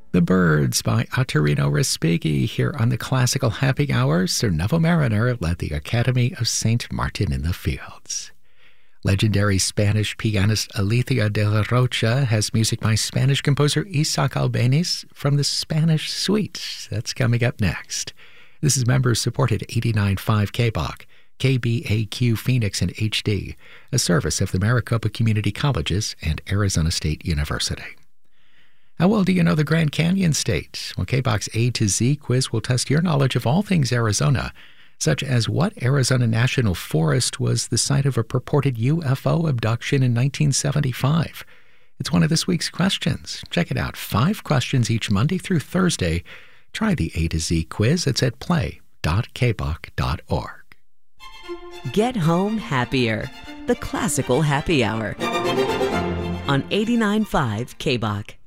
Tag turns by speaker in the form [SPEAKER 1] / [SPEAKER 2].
[SPEAKER 1] The Birds by Ottorino Respighi here on the Classical Happy Hour. Sir Neville Mariner led the Academy of St. Martin in the Fields. Legendary Spanish pianist Alicia de la Rocha has music by Spanish composer Isaac Albeniz from the Spanish Suite. That's coming up next. This is member-supported 89.5 KBOC, KBAQ Phoenix in HD, a service of the Maricopa Community Colleges and Arizona State University. How well do you know the Grand Canyon State? Well, KBOC's A to Z quiz will test your knowledge of all things Arizona, such as what Arizona National Forest was the site of a purported UFO abduction in 1975. It's one of this week's questions. Check it out. 5 questions each Monday through Thursday. Try the A to Z quiz. It's at play.kboc.org.
[SPEAKER 2] Get home happier. The Classical Happy Hour on 89.5 KBOC.